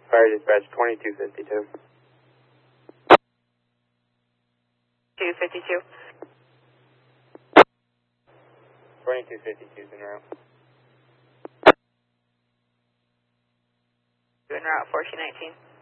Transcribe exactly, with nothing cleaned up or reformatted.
Fire dispatch twenty-two fifty-two. two fifty-two. twenty-two fifty-two is en route. En route fourteen nineteen.